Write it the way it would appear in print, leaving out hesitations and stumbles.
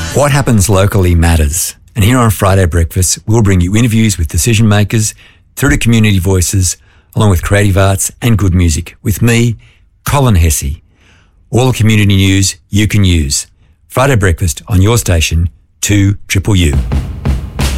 What happens locally matters. And here on Friday Breakfast, we'll bring you interviews with decision makers through to community voices, along with creative arts and good music. With me, Colin Hesse. All the community news you can use. Friday Breakfast on your station, 2UUU.